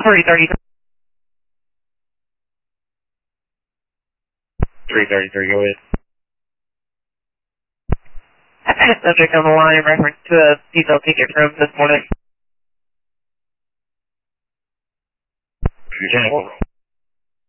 333. 333, go ahead. Subject on the line in reference to a detailed ticket from this morning. Lieutenant,